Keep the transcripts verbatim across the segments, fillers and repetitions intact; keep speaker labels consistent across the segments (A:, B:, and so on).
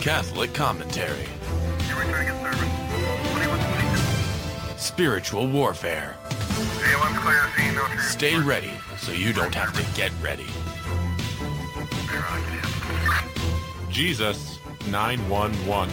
A: Catholic commentary. Spiritual warfare. Stay ready so you don't have to get ready. Jesus nine one one.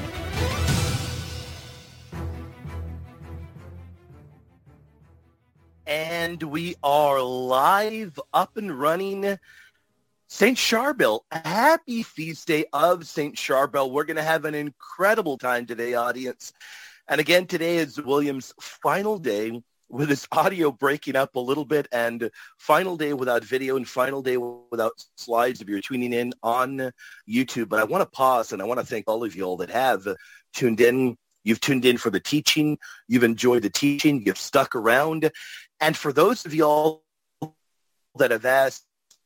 B: And we are live, up and running. Saint Charbel, happy feast day of Saint Charbel. We're going to have an incredible time today, audience. And again, today is William's final day with his audio breaking up a little bit, and final day without video and final day without slides if you're tuning in on YouTube. But I want to pause and I want to thank all of you all that have tuned in. You've tuned in for the teaching. You've enjoyed the teaching. You've stuck around. And for those of you all that have asked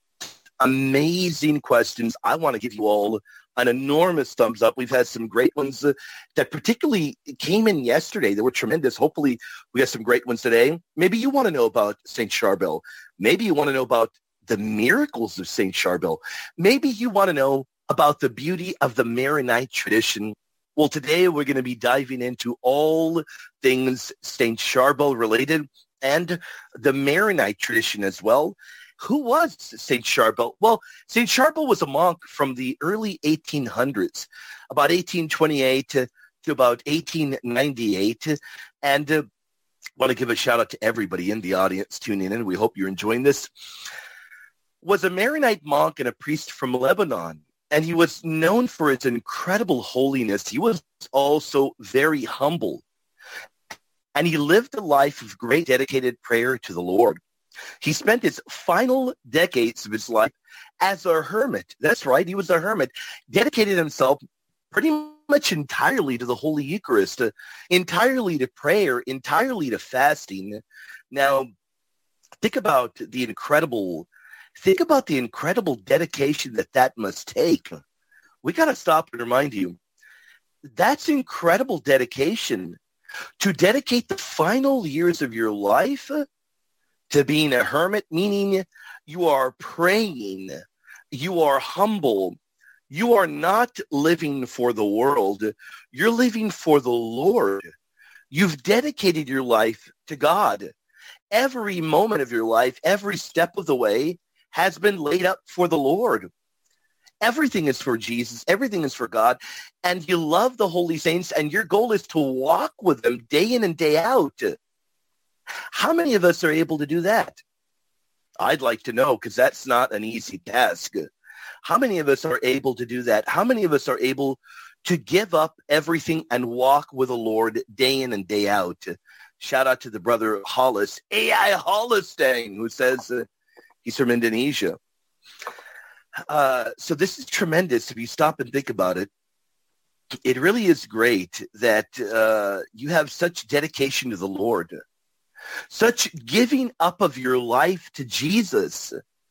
B: amazing questions, I want to give you all an enormous thumbs up. We've had some great ones uh, that particularly came in yesterday. They were tremendous. Hopefully we have some great ones today. Maybe you want to know about Saint Charbel. Maybe you want to know about the miracles of Saint Charbel. Maybe you want to know about the beauty of the Maronite tradition. Well, today we're going to be diving into all things Saint Charbel related and the Maronite tradition as well. Who was Saint Charbel? Well, Saint Charbel was a monk from the early eighteen hundreds, about eighteen twenty-eight to, to about eighteen ninety-eight. And uh, want to give a shout out to everybody in the audience tuning in. We hope you're enjoying this. Was a Maronite monk and a priest from Lebanon. And he was known for his incredible holiness. He was also very humble. And he lived a life of great dedicated prayer to the Lord. He spent his final decades of his life as a hermit. That's right. He was a hermit, dedicated himself pretty much entirely to the Holy Eucharist, uh, entirely to prayer, entirely to fasting. Now, think about the incredible, think about the incredible dedication that that must take. We got to stop and remind you, that's incredible dedication to dedicate the final years of your life to being a hermit, meaning you are praying, you are humble, you are not living for the world, you're living for the Lord. You've dedicated your life to God. Every moment of your life, every step of the way has been laid up for the Lord. Everything is for Jesus. Everything is for God. And you love the holy saints, and your goal is to walk with them day in and day out. How many of us are able to do that? I'd like to know, because that's not an easy task. How many of us are able to do that? How many of us are able to give up everything and walk with the Lord day in and day out? Shout out to the brother Hollis, A I Hollistang, who says uh, he's from Indonesia. Uh, so this is tremendous if you stop and think about it. It really is great that uh, you have such dedication to the Lord. Such giving up of your life to Jesus,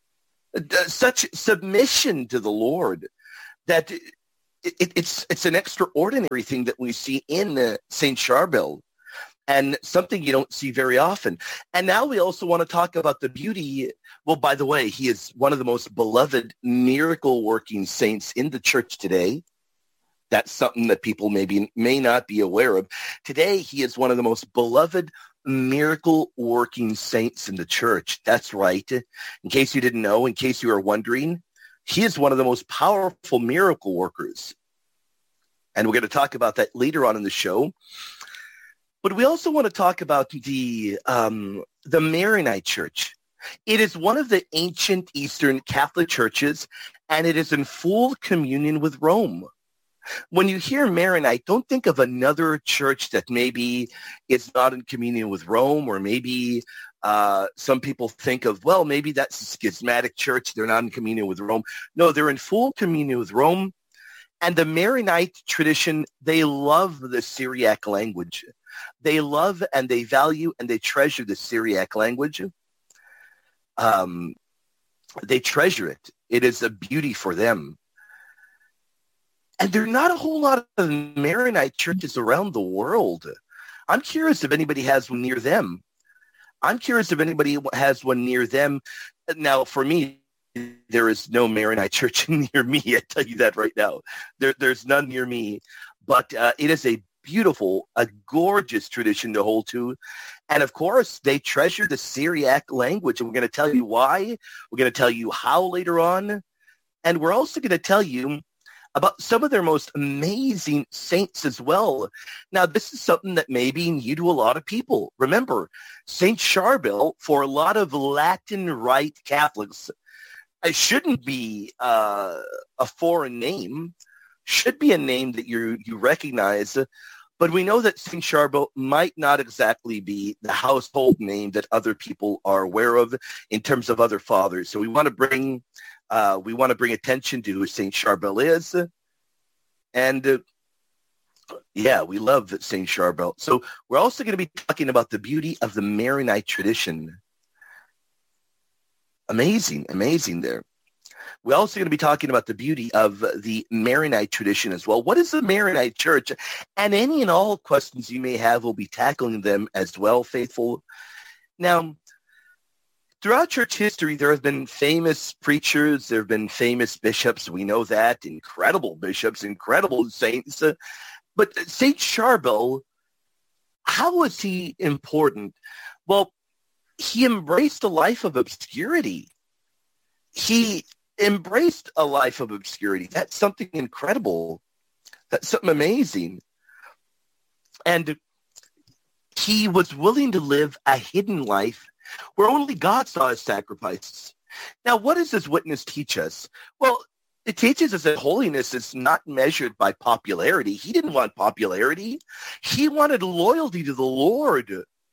B: such submission to the Lord, that it, it, it's it's an extraordinary thing that we see in uh, Saint Charbel, and something you don't see very often. And now we also want to talk about the beauty. Well, by the way, he is one of the most beloved miracle-working saints in the church today. That's something that people maybe may not be aware of. Today, he is one of the most beloved miracle-working saints in the church. That's right. In case you didn't know, in case you were wondering, he is one of the most powerful miracle workers. And we're going to talk about that later on in the show. But we also want to talk about the um, the Maronite Church. It is one of the ancient Eastern Catholic churches, and it is in full communion with Rome. When you hear Maronite, don't think of another church that maybe is not in communion with Rome, or maybe uh, some people think of, well, maybe that's a schismatic church. They're not in communion with Rome. No, they're in full communion with Rome. And the Maronite tradition, they love the Syriac language. They love and they value and they treasure the Syriac language. Um, they treasure it. It is a beauty for them. And there are not a whole lot of Maronite churches around the world. I'm curious if anybody has one near them. I'm curious if anybody has one near them. Now, for me, there is no Maronite church near me. I tell you that right now. There, there's none near me. But uh, it is a beautiful, a gorgeous tradition to hold to. And of course, they treasure the Syriac language. And we're going to tell you why. We're going to tell you how later on. And we're also going to tell you about some of their most amazing saints as well. Now, this is something that may be new to a lot of people. Remember, Saint Charbel, for a lot of Latin Rite Catholics, it shouldn't be uh, a foreign name, should be a name that you you recognize. But we know that Saint Charbel might not exactly be the household name that other people are aware of in terms of other fathers. So we want to bring uh, we want to bring attention to who Saint Charbel is, and uh, yeah, we love Saint Charbel. So we're also going to be talking about the beauty of the Maronite tradition. Amazing, amazing there. We're also going to be talking about the beauty of the Maronite tradition as well. What is the Maronite church? And any and all questions you may have, we'll be tackling them as well, faithful. Now, throughout church history, there have been famous preachers. There have been famous bishops. We know that. Incredible bishops, incredible saints. Uh, but Saint Charbel, how was he important? Well, he embraced a life of obscurity. He embraced a life of obscurity. That's something incredible. That's something amazing. And he was willing to live a hidden life where only God saw his sacrifices. Now, what does this witness teach us? Well, it teaches us that holiness is not measured by popularity. He didn't want popularity. He wanted loyalty to the Lord.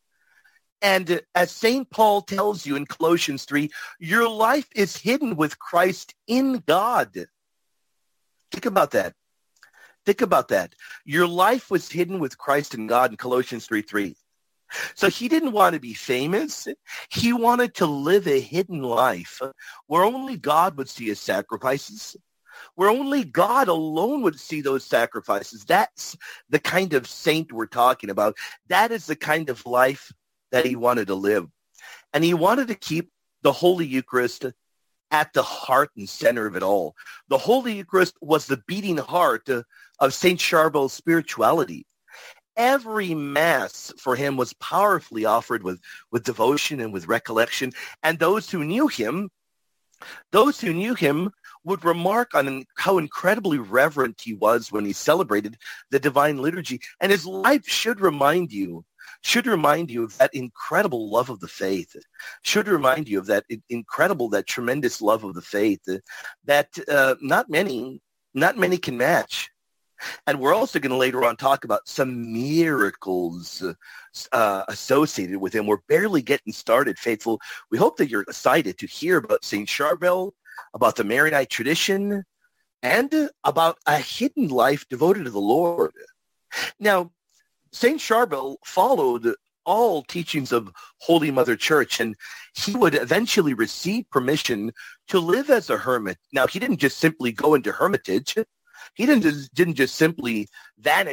B: And as Saint Paul tells you in Colossians three, your life is hidden with Christ in God. Think about that. Think about that. Your life was hidden with Christ in God in Colossians three three. So he didn't want to be famous. He wanted to live a hidden life where only God would see his sacrifices, where only God alone would see those sacrifices. That's the kind of saint we're talking about. That is the kind of life that he wanted to live. And he wanted to keep the Holy Eucharist at the heart and center of it all. The Holy Eucharist was the beating heart of Saint Charbel's spirituality. Every Mass for him was powerfully offered with, with devotion and with recollection. And those who knew him, those who knew him would remark on how incredibly reverent he was when he celebrated the Divine Liturgy. And his life should remind you should remind you of that incredible love of the faith, should remind you of that incredible, that tremendous love of the faith that uh, not many, not many can match. And we're also going to later on talk about some miracles uh, associated with him. We're barely getting started, faithful. We hope that you're excited to hear about Saint Charbel, about the Maronite tradition, and about a hidden life devoted to the Lord. Now, Saint Charbel followed all teachings of Holy Mother Church, and he would eventually receive permission to live as a hermit. Now, he didn't just simply go into hermitage. He didn't just, didn't just simply vanish